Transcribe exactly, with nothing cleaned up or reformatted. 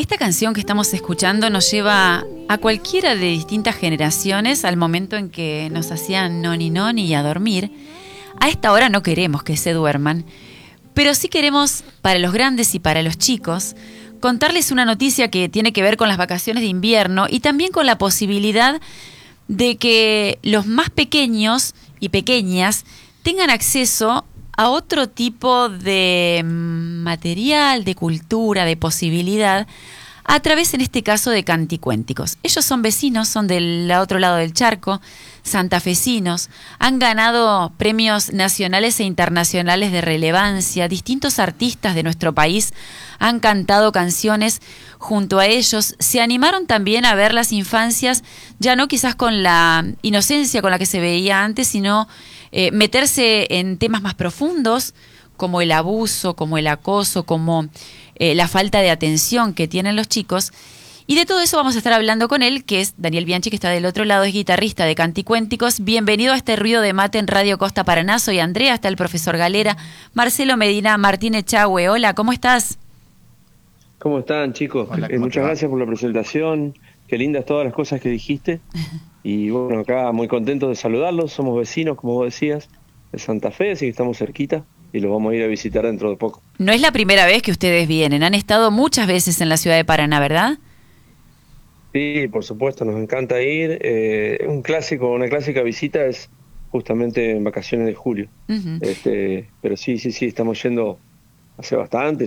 Esta canción que estamos escuchando nos lleva a cualquiera de distintas generaciones al momento en que nos hacían noni noni y a dormir. A esta hora no queremos que se duerman, pero sí queremos, para los grandes y para los chicos, contarles una noticia que tiene que ver con las vacaciones de invierno y también con la posibilidad de que los más pequeños y pequeñas tengan acceso a otro tipo de material, de cultura, de posibilidad, a través, en este caso, de Canticuénticos. Ellos son vecinos, son del otro lado del charco, santafesinos, han ganado premios nacionales e internacionales de relevancia, distintos artistas de nuestro país han cantado canciones junto a ellos, se animaron también a ver las infancias, ya no quizás con la inocencia con la que se veía antes, sino eh, meterse en temas más profundos, como el abuso, como el acoso, como eh, la falta de atención que tienen los chicos. Y de todo eso vamos a estar hablando con él, que es Daniel Bianchi, que está del otro lado, es guitarrista de Canticuénticos. Bienvenido a este Ruido de Mate en Radio Costa Paraná. Soy Andrea, está el profesor Galera, Marcelo Medina, Martín Echagüe. Hola, ¿cómo estás? ¿Cómo están, chicos? Hola, Eh, muchas gracias por la presentación. Qué lindas todas las cosas que dijiste. Y bueno, acá muy contentos de saludarlos. Somos vecinos, como vos decías, de Santa Fe, así que estamos cerquita y los vamos a ir a visitar dentro de poco. No es la primera vez que ustedes vienen, han estado muchas veces en la ciudad de Paraná, ¿verdad? Sí, por supuesto, nos encanta ir. Eh, un clásico, una clásica visita es justamente en vacaciones de julio. Uh-huh. Este, pero sí, sí, sí, estamos yendo hace bastante.